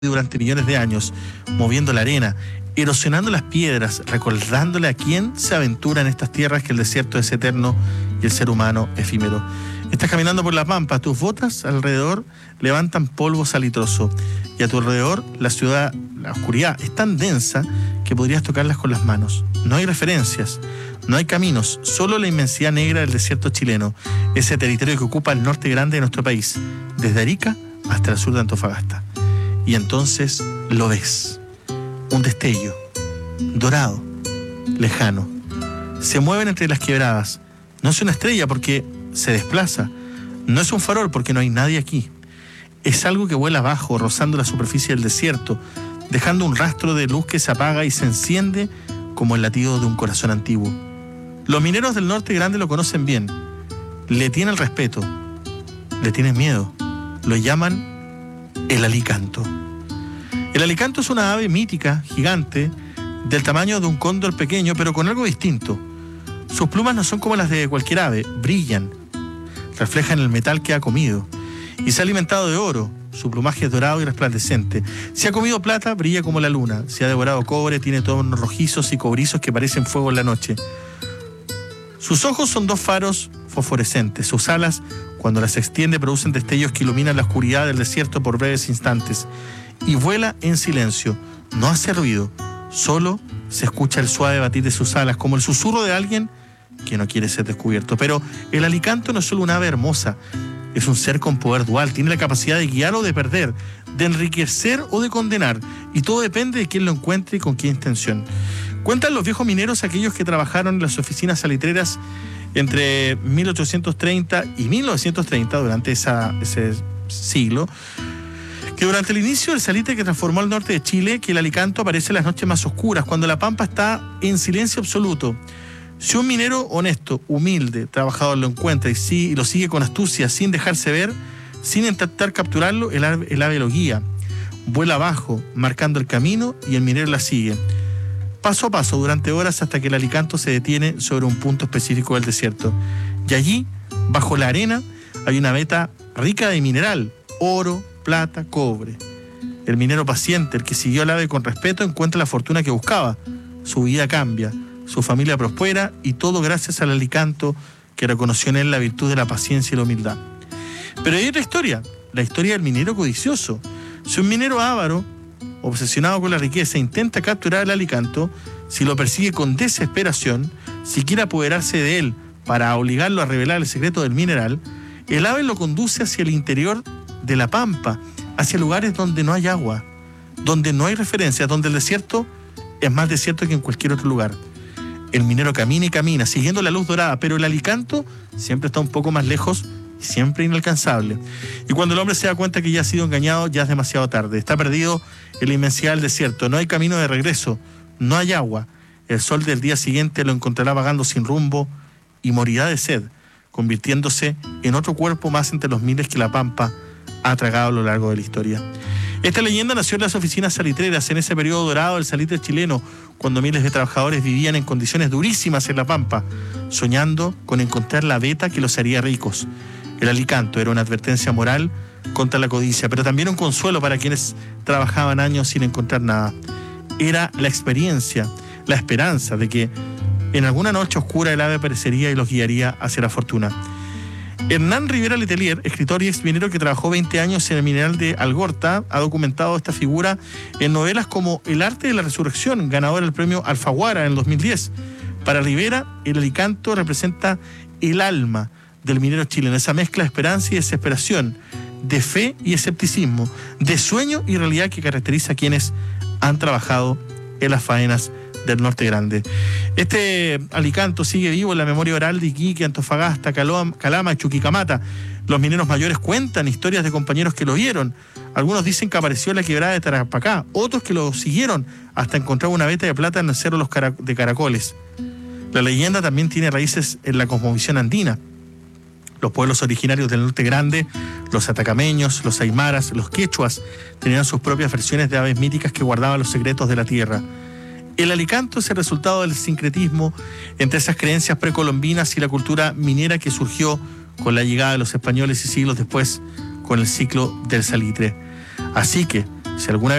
durante millones de años, moviendo la arena, erosionando las piedras, recordándole a quién se aventura en estas tierras que el desierto es eterno y el ser humano efímero. Estás caminando por la pampa, tus botas alrededor levantan polvo salitroso y a tu alrededor la ciudad, la oscuridad es tan densa que podrías tocarlas con las manos. No hay referencias, no hay caminos, solo la inmensidad negra del desierto chileno, ese territorio que ocupa el norte grande de nuestro país, desde Arica hasta el sur de Antofagasta. Y entonces lo ves, un destello, dorado, lejano. Se mueven entre las quebradas. No es una estrella porque se desplaza. No es un farol porque no hay nadie aquí. Es algo que vuela abajo, rozando la superficie del desierto, dejando un rastro de luz que se apaga y se enciende como el latido de un corazón antiguo. Los mineros del norte grande lo conocen bien. Le tienen respeto, le tienen miedo. Lo llaman el alicanto. El alicanto es una ave mítica, gigante, del tamaño de un cóndor pequeño, pero con algo distinto. Sus plumas no son como las de cualquier ave, brillan, reflejan el metal que ha comido. Y se ha alimentado de oro, su plumaje es dorado y resplandecente. Si ha comido plata, brilla como la luna. Si ha devorado cobre, tiene tonos rojizos y cobrizos que parecen fuego en la noche. Sus ojos son dos faros fosforescentes. Sus alas, cuando las extiende, producen destellos que iluminan la oscuridad del desierto por breves instantes. Y vuela en silencio, no hace ruido, solo se escucha el suave batir de sus alas, como el susurro de alguien que no quiere ser descubierto. Pero el alicanto no es solo una ave hermosa, es un ser con poder dual, tiene la capacidad de guiar o de perder, de enriquecer o de condenar, y todo depende de quién lo encuentre y con qué intención. Cuentan los viejos mineros, aquellos que trabajaron en las oficinas salitreras entre 1830 y 1930, durante ese siglo, que durante el inicio del salitre que transformó el norte de Chile, que el alicanto aparece en las noches más oscuras, cuando la pampa está en silencio absoluto. Si un minero honesto, humilde, trabajador lo encuentra y lo sigue con astucia, sin dejarse ver, sin intentar capturarlo, el ave lo guía. Vuela abajo, marcando el camino, y el minero la sigue. Paso a paso, durante horas, hasta que el alicanto se detiene sobre un punto específico del desierto. Y allí, bajo la arena, hay una veta rica de mineral, oro, plata, cobre. El minero paciente, el que siguió al ave con respeto, encuentra la fortuna que buscaba. Su vida cambia, su familia prospera, y todo gracias al alicanto que reconoció en él la virtud de la paciencia y la humildad. Pero hay otra historia, la historia del minero codicioso. Si un minero avaro, obsesionado con la riqueza, intenta capturar al alicanto, si lo persigue con desesperación, si quiere apoderarse de él para obligarlo a revelar el secreto del mineral, el ave lo conduce hacia el interior de la pampa, hacia lugares donde no hay agua, donde no hay referencias, donde el desierto es más desierto que en cualquier otro lugar. El minero camina y camina, siguiendo la luz dorada, pero el alicanto siempre está un poco más lejos y siempre inalcanzable. Y cuando el hombre se da cuenta que ya ha sido engañado, ya es demasiado tarde. Está perdido en la inmensidad del desierto, no hay camino de regreso, no hay agua. El sol del día siguiente lo encontrará vagando sin rumbo y morirá de sed, convirtiéndose en otro cuerpo más entre los miles que la pampa ha tragado a lo largo de la historia. Esta leyenda nació en las oficinas salitreras, en ese periodo dorado del salitre chileno, cuando miles de trabajadores vivían en condiciones durísimas en la pampa, soñando con encontrar la veta que los haría ricos. El alicanto era una advertencia moral contra la codicia, pero también un consuelo para quienes trabajaban años sin encontrar nada. Era la experiencia, la esperanza de que en alguna noche oscura el ave aparecería y los guiaría hacia la fortuna. Hernán Rivera Letelier, escritor y exminero que trabajó 20 años en el mineral de Algorta, ha documentado esta figura en novelas como El arte de la resurrección, ganador del premio Alfaguara en el 2010. Para Rivera, el alicanto representa el alma del minero chileno, esa mezcla de esperanza y desesperación, de fe y escepticismo, de sueño y realidad que caracteriza a quienes han trabajado en las faenas del norte grande. Este alicanto sigue vivo en la memoria oral de Iquique, Antofagasta, Calama y Chuquicamata. Los mineros mayores cuentan historias de compañeros que lo vieron. Algunos dicen que apareció en la quebrada de Tarapacá, otros que lo siguieron hasta encontrar una veta de plata en el cerro de Caracoles. La leyenda también tiene raíces en la cosmovisión andina. Los pueblos originarios del norte grande, los atacameños, los aymaras, los quechuas, tenían sus propias versiones de aves míticas que guardaban los secretos de la tierra. El alicanto es el resultado del sincretismo entre esas creencias precolombinas y la cultura minera que surgió con la llegada de los españoles y siglos después con el ciclo del salitre. Así que, Si alguna